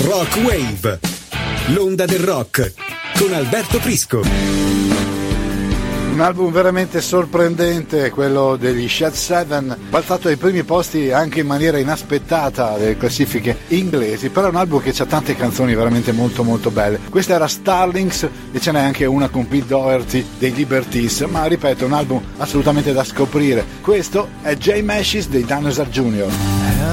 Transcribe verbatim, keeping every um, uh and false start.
Rock Wave, l'onda del rock, con Alberto Prisco. Un album veramente sorprendente, quello degli Shed Seven, balzato ai primi posti anche in maniera inaspettata delle classifiche inglesi, però è un album che ha tante canzoni veramente molto molto belle. Questa era Starlings e ce n'è anche una con Pete Doherty dei Liberties, ma ripeto, è un album assolutamente da scoprire. Questo è Jay Mascis dei Dinosaur Junior